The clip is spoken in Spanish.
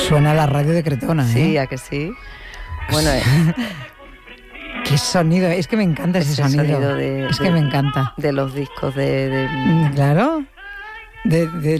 Suena la radio de Cretona, ¿eh? Sí, ¿a que sí? Bueno, qué sonido, es que me encanta ese sonido. Es que me encanta. De los discos de... Claro, de